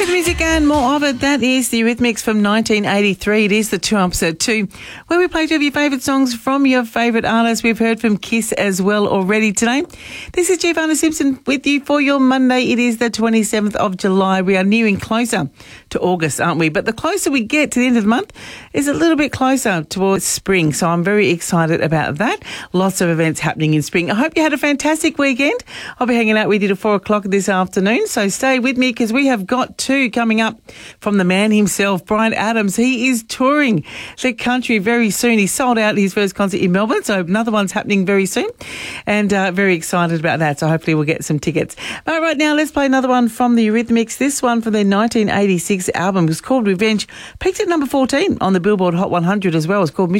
Good music and more of it. That is the Eurythmics from 1983. It is the 2 Upset 2, where we play two of your favourite songs from your favourite artists. We've heard from Kiss as well already today. This is Giovanna Simpson with you for your Monday. It is the 27th of July. We are nearing closer to August, aren't we? But the closer we get to the end of the month is a little bit closer towards spring. So I'm very excited about that. Lots of events happening in spring. I hope you had a fantastic weekend. I'll be hanging out with you till 4 o'clock this afternoon. So stay with me because we have got two coming up from the man himself, Bryan Adams. He is touring the country very soon. He sold out his first concert in Melbourne, so another one's happening very soon, and very excited about that. So hopefully we'll get some tickets. But right now, let's play another one from the Eurythmics. This one from their 1986 album was called Revenge. Peaked at number 14 on the Billboard Hot 100 as well. It's called